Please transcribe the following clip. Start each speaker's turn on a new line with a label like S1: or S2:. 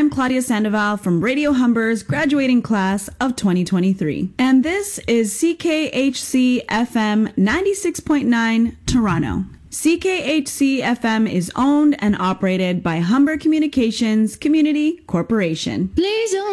S1: I'm Claudia Sandoval from Radio Humber's graduating class of 2023. And this is CKHC FM 96.9 Toronto. CKHC FM is owned and operated by Humber Communications Community Corporation.
S2: Please don't